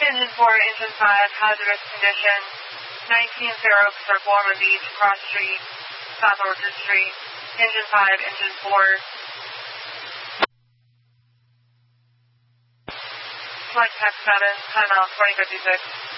Engine 4, Engine 5, hazardous condition. 19 Fair Oaks, Circle Ormond Beach, Cross Street, South Orchard Street. Engine 5, Engine 4. Flight Tech 7, timeout 2056.